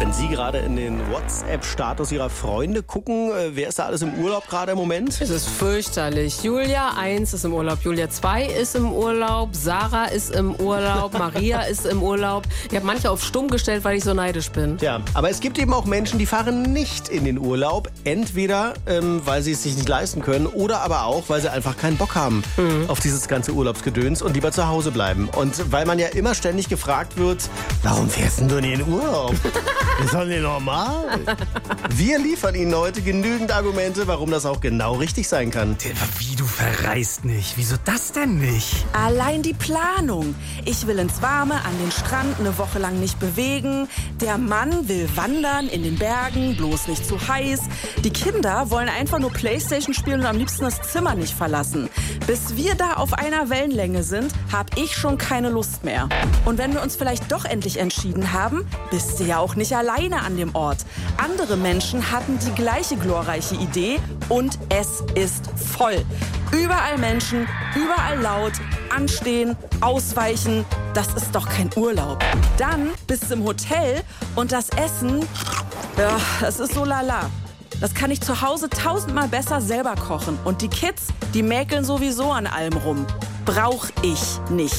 Wenn Sie gerade in den WhatsApp-Status Ihrer Freunde gucken, wer ist da alles im Urlaub gerade im Moment? Es ist fürchterlich. Julia 1 ist im Urlaub, Julia 2 ist im Urlaub, Sarah ist im Urlaub, Maria ist im Urlaub. Ich habe manche auf stumm gestellt, weil ich so neidisch bin. Ja, aber es gibt eben auch Menschen, die fahren nicht in den Urlaub. Entweder, weil sie es sich nicht leisten können oder aber auch, weil sie einfach keinen Bock haben auf dieses ganze Urlaubsgedöns und lieber zu Hause bleiben. Und weil man ja immer ständig gefragt wird, warum fährst denn du in den Urlaub? Ist doch nicht normal. Wir liefern Ihnen heute genügend Argumente, warum das auch genau richtig sein kann. Wie, du verreist nicht? Wieso das denn nicht? Allein die Planung. Ich will ins Warme, an den Strand, eine Woche lang nicht bewegen. Der Mann will wandern in den Bergen, bloß nicht zu heiß. Die Kinder wollen einfach nur Playstation spielen und am liebsten das Zimmer nicht verlassen. Bis wir da auf einer Wellenlänge sind, habe ich schon keine Lust mehr. Und wenn wir uns vielleicht doch endlich entschieden haben, bist du ja auch nicht alleine an dem Ort. Andere Menschen hatten die gleiche glorreiche Idee und es ist voll. Überall Menschen, überall laut, anstehen, ausweichen. Das ist doch kein Urlaub. Dann bist du im Hotel und das Essen, ja, das ist so lala. Das kann ich zu Hause 1000-mal besser selber kochen. Und die Kids, die mäkeln sowieso an allem rum. Brauch ich nicht.